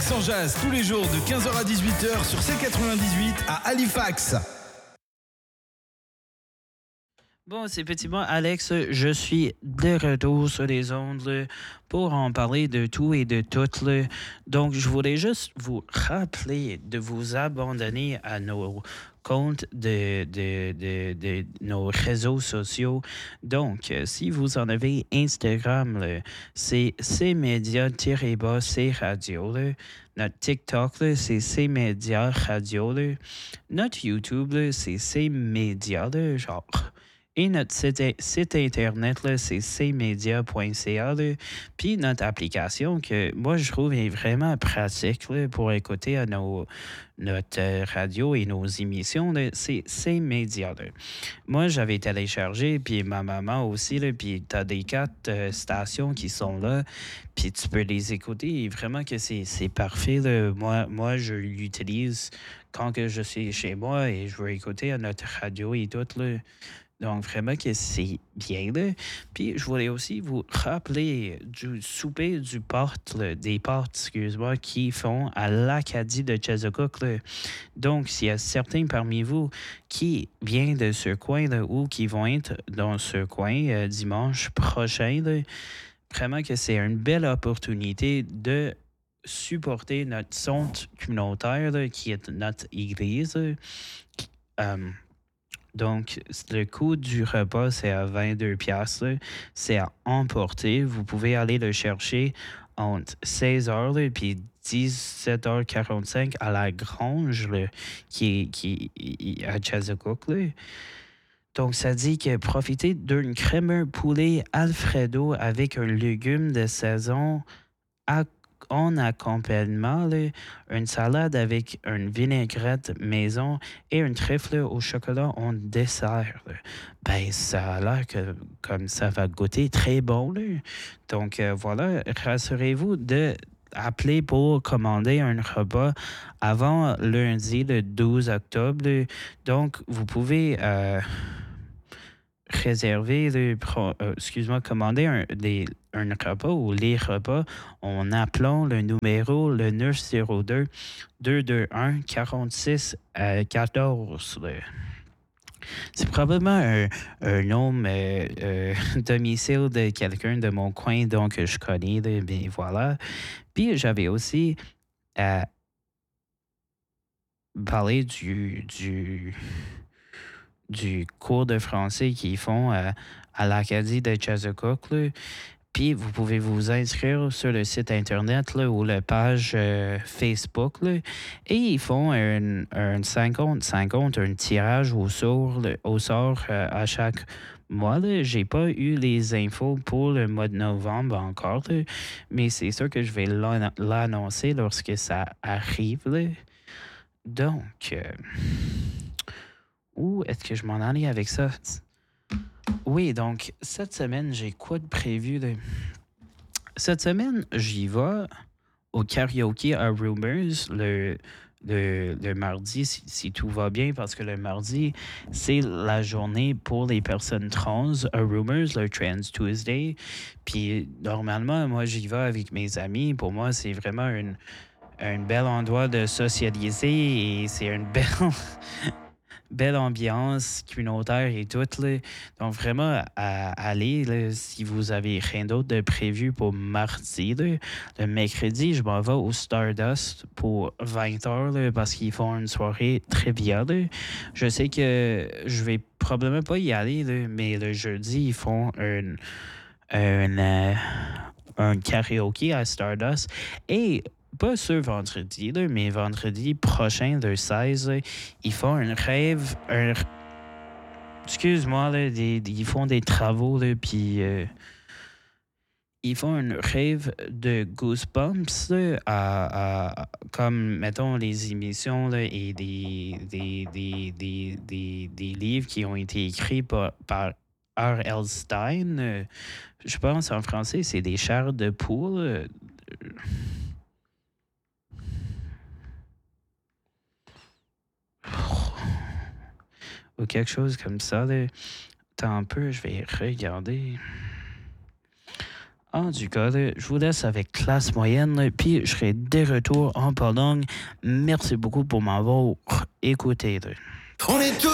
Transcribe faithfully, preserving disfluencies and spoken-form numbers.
Accent Jazz tous les jours de quinze heures à dix-huit heures sur C quatre-vingt-dix-huit à Halifax. Bon, c'est effectivement Alex, je suis de retour sur les ondes là, pour en parler de tout et de tout. Là. Donc, je voulais juste vous rappeler de vous abandonner à nos comptes de, de, de, de nos réseaux sociaux. Donc, euh, si vous en avez Instagram, là, c'est cmédia-bas, c'est radio. Là. Notre TikTok, là, c'est cmédia radio. Là. Notre YouTube, là, c'est cmédia, là, genre... Et notre site, site internet, là, c'est c media point c a. Là. Puis notre application que moi, je trouve est vraiment pratique là, pour écouter à nos, notre euh, radio et nos émissions, là, c'est C-Media. Là. Moi, j'avais téléchargé, puis ma maman aussi, là, puis tu as des quatre euh, stations qui sont là, puis tu peux les écouter. Et vraiment que c'est, c'est parfait. Là. Moi, moi, je l'utilise quand que je suis chez moi et je veux écouter à notre radio et tout. Là. Donc, vraiment que c'est bien, là. Puis, je voulais aussi vous rappeler du souper du porte, là, des portes, excuse-moi, qui font à l'Acadie de Chesapeake, là. Donc, s'il y a certains parmi vous qui viennent de ce coin, là, ou qui vont être dans ce coin euh, dimanche prochain, là, vraiment que c'est une belle opportunité de supporter notre centre communautaire, là, qui est notre église, là. Euh, Donc, le coût du repas, c'est à vingt-deux piastres. Là. C'est à emporter. Vous pouvez aller le chercher entre seize heures et dix-sept heures quarante-cinq à la Grange, là, qui est, qui est à Chesapeake. Là. Donc, ça dit que profitez d'une crème poulet Alfredo avec un légume de saison à en accompagnement, là, une salade avec une vinaigrette maison et un trèfle au chocolat en dessert. Là. Ben, ça a l'air que comme ça va goûter très bon. Là. Donc, euh, voilà, rassurez-vous de appeler pour commander un repas avant lundi, le douze octobre. Là. Donc, vous pouvez... Euh, réserver, les pro- euh, excuse-moi, commander un, des, un repas ou les repas en appelant le numéro le neuf zéro deux, deux deux un, quarante-six quatorze. Là. C'est probablement un, un nom euh, euh, domicile de quelqu'un de mon coin, donc je connais, là, bien voilà. Puis j'avais aussi euh, parlé du... du du cours de français qu'ils font à, à l'Acadie de Chesapeake. Là. Puis vous pouvez vous inscrire sur le site Internet là, ou la page euh, Facebook. Là, et ils font un, un cinquante cinquante, un tirage au sort, au sort euh, à chaque mois. Là. J'ai pas eu les infos pour le mois de novembre encore, là, mais c'est sûr que je vais l'an- l'annoncer lorsque ça arrive. Là. Donc... Euh, Où est-ce que je m'en allais avec ça? Oui, donc, cette semaine, j'ai quoi de prévu? Là? Cette semaine, j'y vais au karaoké à Rumors le, le, le mardi, si, si tout va bien, parce que le mardi, c'est la journée pour les personnes trans à Rumors, le Trans Tuesday. Puis, normalement, moi, j'y vais avec mes amis. Pour moi, c'est vraiment une, un bel endroit de socialiser et c'est une belle... belle ambiance communautaire et tout. Là. Donc, vraiment, à, à aller, là, si vous avez rien d'autre de prévu pour mardi. Là. Le mercredi, je m'en vais au Stardust pour vingt heures là, parce qu'ils font une soirée trivia. Là. Je sais que je vais probablement pas y aller, là, mais le jeudi, ils font un, un, euh, un karaoké à Stardust. Et pas ce vendredi, là, mais vendredi prochain, le seize, là, ils font un rêve. Un... Excuse-moi, là, des, des, ils font des travaux, là, puis euh, ils font un rêve de Goosebumps, là, à, à, comme, mettons, les émissions là, et des, des, des, des, des, des livres qui ont été écrits par, par R L. Stein. Euh, je pense en français, c'est des chars de poule. Euh, ou quelque chose comme ça. Là. Attends un peu, je vais regarder. En tout cas, là, je vous laisse avec classe moyenne, là, puis je serai de retour en Pologne. Merci beaucoup pour m'avoir écouté. Là. On est tous